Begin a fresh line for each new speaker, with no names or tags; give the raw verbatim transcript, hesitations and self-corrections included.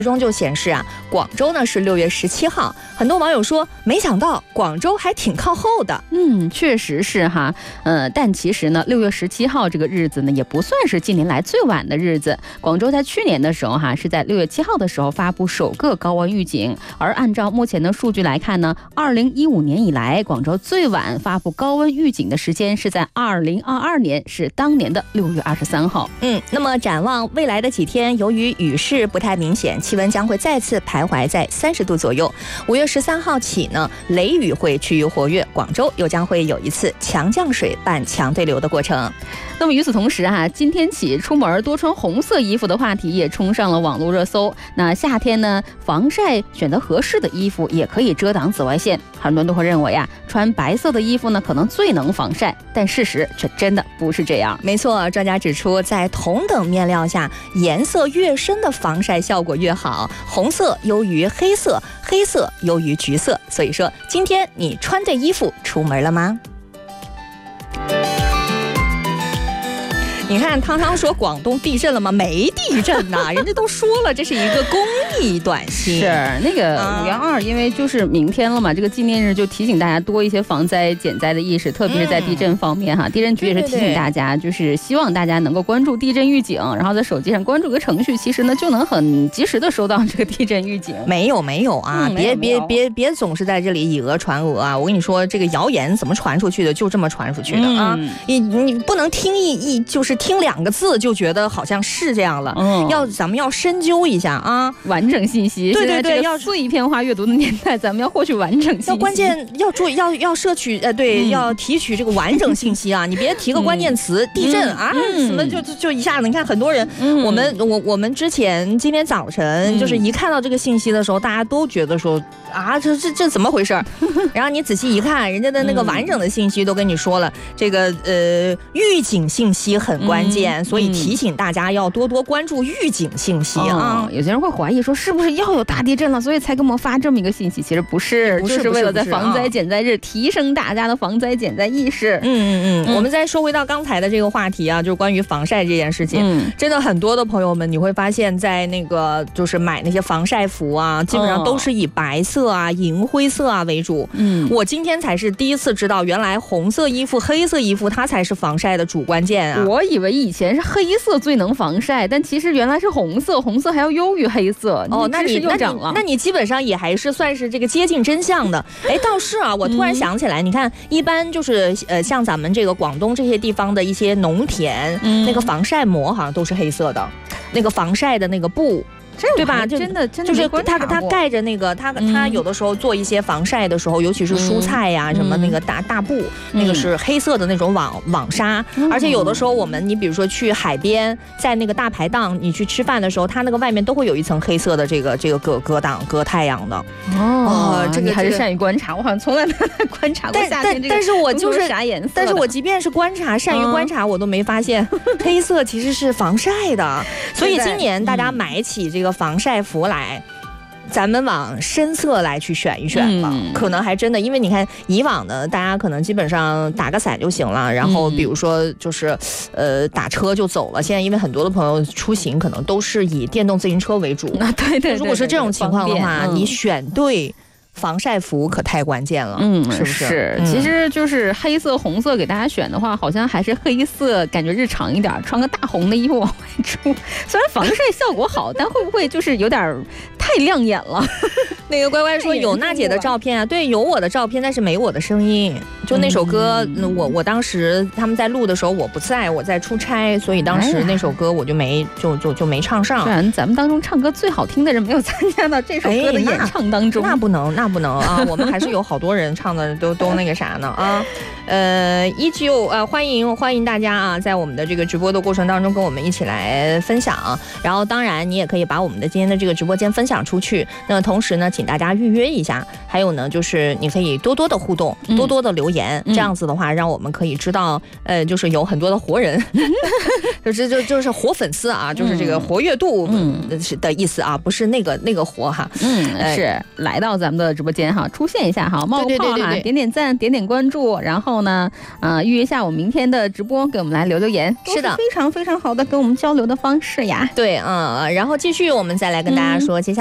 中就显示啊，广州呢是六月十七号，很多网友说没想到广州还挺靠后的。
嗯，确实是哈，呃，但其实呢，六月十七号这个日子呢，也不算是近年来最晚的日子。广州在去年的时候哈，是在六月七号的时候发布首个高温预警，而按照目前的数据来看呢，二零一五年以来，广州最晚发布高温预警的时间是在二零二二年，是当年的六月二十三号。
嗯，那么展望未来的几天，由于雨势不太明显，气温将会再次徘徊在三十度左右。五月十三号起呢，雷雨会趋于活跃，广州又将会有一次强降水伴强对流的过程。
那么与此同时啊，今天起出门多穿红色衣服的话题也冲上了网络热搜。那夏天呢，防晒选择合适的衣服也可以遮挡紫外线。很多人都会认为啊，穿白色的衣服呢可能最能防晒，但事实却真的不是这样。
没错，专家指出，在同等面料下，颜色越深的防晒效果越好，红色优于黑色，黑色优于橘色。所以说，今天你穿对衣服出门了吗？你看汤汤说广东地震了吗？没地震呐，人家都说了这是一个公益短信。
是那个五月二，因为就是明天了嘛，这个纪念日就提醒大家多一些防灾减灾的意识，特别是在地震方面哈。嗯、地震局也是提醒大家，就是希望大家能够关注地震预警，然后在手机上关注个程序，其实呢就能很及时的收到这个地震预警。
没有没有啊，嗯、别别别别总是在这里以讹传讹啊！我跟你说，这个谣言怎么传出去的，就这么传出去的、嗯、啊！你你不能听一一就是听两个字就觉得好像是这样了，嗯，要咱们要深究一下啊，
完整信息。
对对对，
要碎片化阅读的年代，咱们要获取完整信息。
要关键要注意，要要摄取呃，对、嗯，要提取这个完整信息啊！你别提个关键词，嗯、地震、嗯、啊，嗯、什么就就就一下子，你看很多人，嗯、我们我我们之前今天早晨、嗯、就是一看到这个信息的时候，大家都觉得说啊，这这这怎么回事？然后你仔细一看，人家的那个完整的信息都跟你说了，这个呃预警信息很关键。嗯、所以提醒大家要多多关注预警信息啊、
哦！有些人会怀疑说，是不是要有大地震了，所以才给我们发这么一个信息？其实不是，
不是
就是为了在防灾减灾日提升大家的防灾减灾意识。
嗯嗯嗯。我们再说回到刚才的这个话题啊，就是关于防晒这件事情。嗯，真的很多的朋友们，你会发现在那个就是买那些防晒服啊，基本上都是以白色啊、银灰色啊为主。嗯，我今天才是第一次知道，原来红色衣服、黑色衣服它才是防晒的主关键啊！
我以为以前是黑色最能防晒，但其实原来是红色，红色还要优于黑色。
哦，那你
又长了，
那你基本上也还是算是这个接近真相的。哎，倒是啊，我突然想起来，嗯、你看，一般就是呃，像咱们这个广东这些地方的一些农田，嗯、那个防晒膜好像都是黑色的，那个防晒的那个布。对吧？就
真的真的
就是它它盖着那个它它有的时候做一些防晒的时候，尤其是蔬菜呀、啊嗯、什么那个大大布，嗯、那个是黑色的那种网网纱，嗯、而且有的时候我们你比如说去海边，在那个大排档你去吃饭的时候，它那个外面都会有一层黑色的这个这个隔隔挡隔太阳的。
哦，这个还是善于观察，我好像从来没有观察过夏天这个。
但是我就是
啥颜色？
但是我即便是观察善于观察，嗯、我都没发现黑色其实是防晒的。所以今年大家买起这个防晒服来，咱们往深色来去选一选吧，嗯、可能还真的，因为你看以往呢，大家可能基本上打个伞就行了，然后比如说就是，呃，打车就走了。现在因为很多的朋友出行可能都是以电动自行车为主，
啊，对 对, 对, 对, 对，
如果是这种情况的话，嗯、你选对防晒服可太关键了，嗯，是不是？
是，嗯、其实就是黑色、红色给大家选的话，好像还是黑色感觉日常一点，穿个大红的衣服往外出。虽然防晒效果好，但会不会就是有点太亮眼了？
那个乖乖说有娜姐的照片啊，对，有我的照片，但是没我的声音。就那首歌，嗯、我我当时他们在录的时候我不在，我在出差，所以当时那首歌我就没就就就没唱上。
虽然咱们当中唱歌最好听的人没有参加到这首歌的演唱当中，
哎、那, 那不能。那不能啊！我们还是有好多人唱的都都那个啥呢啊，呃，依旧呃欢迎欢迎大家啊，在我们的这个直播的过程当中跟我们一起来分享。然后当然你也可以把我们的今天的这个直播间分享出去。那同时呢，请大家预约一下。还有呢，就是你可以多多的互动，多多的留言。 言，这样子的话，让我们可以知道，呃，就是有很多的活人，就是就就是活粉丝啊，就是这个活跃度是的意思啊，不是那个那个活哈。
嗯，是来到咱们的直播间哈，出现一下哈，冒个泡哈，点点赞，点点关注，然后呢，呃，预约一下我们明天的直播，给我们来留留言，
是的，
非常非常好的跟我们交流的方式呀。
对，嗯，然后继续我们再来跟大家说，接下来。